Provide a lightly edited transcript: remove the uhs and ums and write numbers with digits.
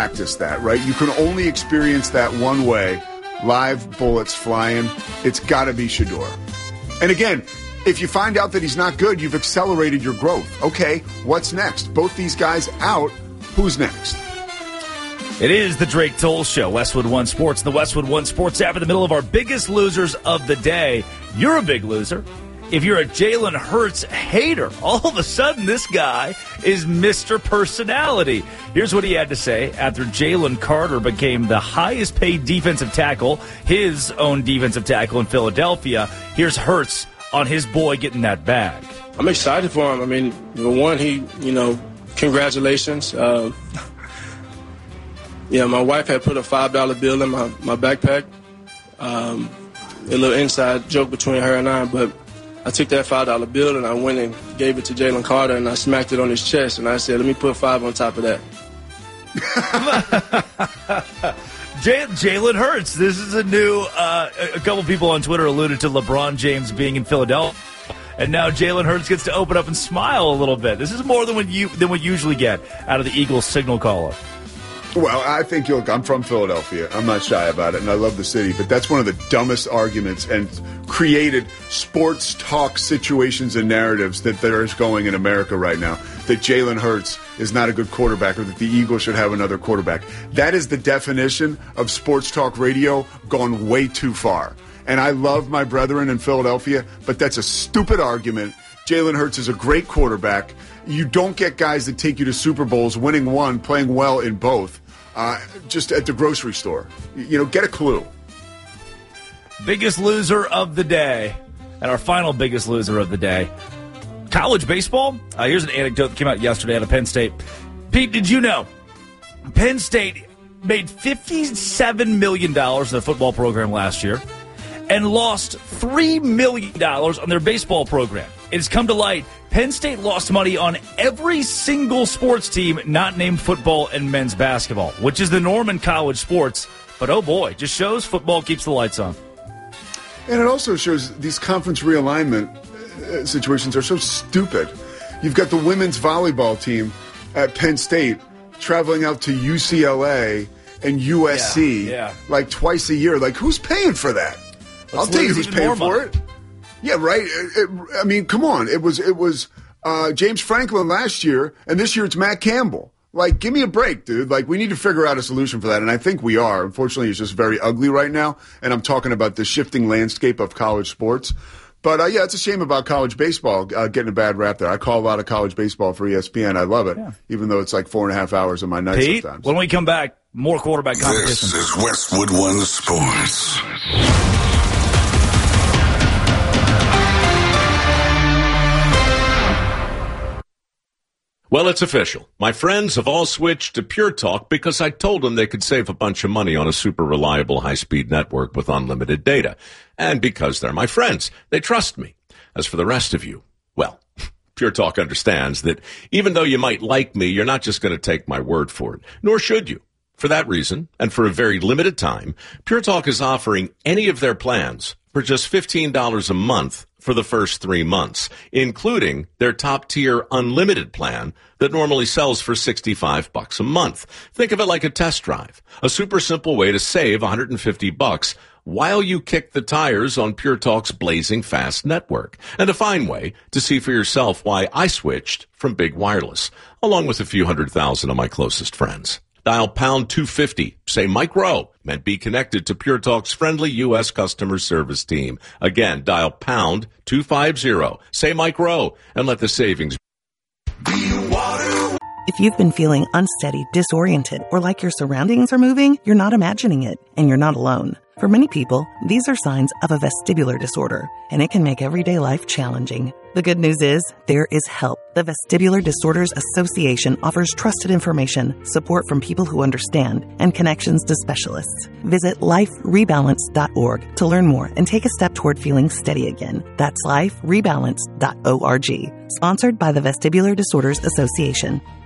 practice that, right? You can only experience that one way. Live bullets flying. It's got to be Shedeur. And again, if you find out that he's not good, you've accelerated your growth. Okay, what's next? Both these guys out. Who's next? It is the Drake Toll Show, Westwood One Sports, the Westwood One Sports app in the middle of our biggest losers of the day. You're a big loser. If you're a Jalen Hurts hater, all of a sudden this guy is Mr. Personality. Here's what he had to say after Jalen Carter became the highest paid defensive tackle, his own defensive tackle in Philadelphia. Here's Hurts on his boy getting that bag. I'm excited for him. I mean, one, congratulations. My wife had put a $5 bill in my backpack. A little inside joke between her and I, but I took that $5 bill and I went and gave it to Jalen Carter and I smacked it on his chest and I said, let me put 5 on top of that. Jalen Hurts. This is a new, a couple people on Twitter alluded to LeBron James being in Philadelphia. And now Jalen Hurts gets to open up and smile a little bit. This is more than we usually get out of the Eagles signal caller. Well, I think, I'm from Philadelphia. I'm not shy about it, and I love the city. But that's one of the dumbest arguments and created sports talk situations and narratives that there is going in America right now, that Jalen Hurts is not a good quarterback or that the Eagles should have another quarterback. That is the definition of sports talk radio gone way too far. And I love my brethren in Philadelphia, but that's a stupid argument. Jalen Hurts is a great quarterback. You don't get guys that take you to Super Bowls, winning one, playing well in both, just at the grocery store. Get a clue. Biggest loser of the day. And our final biggest loser of the day. College baseball. Here's an anecdote that came out yesterday out of Penn State. Pete, did you know Penn State made $57 million in their football program last year and lost $3 million on their baseball program? It's come to light. Penn State lost money on every single sports team not named football and men's basketball, which is the norm in college sports. But, oh, boy, just shows football keeps the lights on. And it also shows these conference realignment situations are so stupid. You've got the women's volleyball team at Penn State traveling out to UCLA and USC like twice a year. Like, who's paying for that? I'll tell you who's paying for it. Yeah, right. Come on. It was James Franklin last year, and this year it's Matt Campbell. Like, give me a break, dude. Like, we need to figure out a solution for that, and I think we are. Unfortunately, it's just very ugly right now, and I'm talking about the shifting landscape of college sports. But, it's a shame about college baseball getting a bad rap there. I call a lot of college baseball for ESPN. I love it, even though it's like 4.5 hours of my night Pete, sometimes. When we come back, more quarterback competition. This is Westwood One Sports. Well, it's official. My friends have all switched to Pure Talk because I told them they could save a bunch of money on a super reliable high-speed network with unlimited data. And because they're my friends, they trust me. As for the rest of you, well, Pure Talk understands that even though you might like me, you're not just going to take my word for it, nor should you. For that reason, and for a very limited time, Pure Talk is offering any of their plans for just $15 a month for the first 3 months, including their top-tier unlimited plan that normally sells for $65 a month. Think of it like a test drive, a super simple way to save $150 while you kick the tires on Pure Talk's blazing fast network, and a fine way to see for yourself why I switched from big wireless, along with a few 100,000 of my closest friends. Dial pound 250, say Mike Rowe, and be connected to Pure Talk's friendly U.S. customer service team. Again, dial pound 250, say Mike Rowe, and let the savings. If you've been feeling unsteady, disoriented, or like your surroundings are moving, you're not imagining it, and you're not alone. For many people, these are signs of a vestibular disorder, and it can make everyday life challenging. The good news is, there is help. The Vestibular Disorders Association offers trusted information, support from people who understand, and connections to specialists. Visit liferebalance.org to learn more and take a step toward feeling steady again. That's liferebalance.org. Sponsored by the Vestibular Disorders Association.